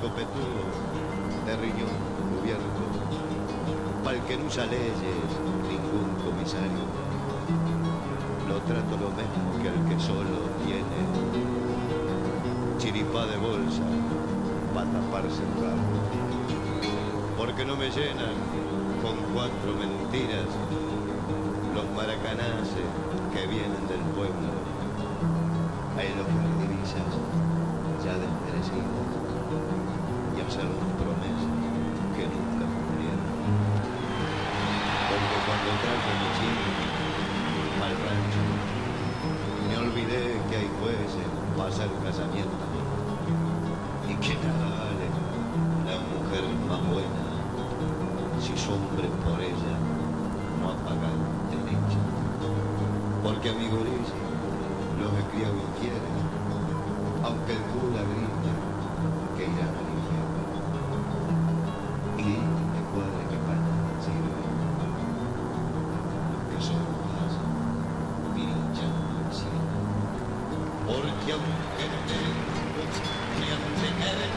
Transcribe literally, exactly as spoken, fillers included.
copetudo, de riñón cubierto, pa'l que no usa leyes, ningún comisario. Lo trato lo mismo que el que solo tiene chiripá de bolsa para taparse el rabo. Porque no me llenan con cuatro mentiras los maracanaces que vienen del pueblo. Hay los que divisas ya desmerecidas y hacernos promesas que nunca cumplieron. Porque cuando traje mi chico al rancho, me olvidé que hay jueces para hacer casamiento y que nada vale la mujer más buena si su hombre por ella no ha pagado derecho. Porque a mi gurisa los he criado y quieren, aunque el cura grita que irán al infierno. Y me cuadre que para nada sirve los que son más pirinchando el cielo. Porque aunque no tengo ni ante